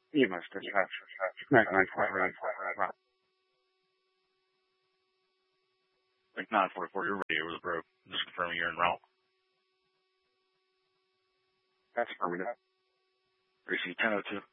EMS dispatch. Mac 944. Route. Like 944, you're ready over the broke. Just confirming you're en route. That's affirmative. Receive 1002.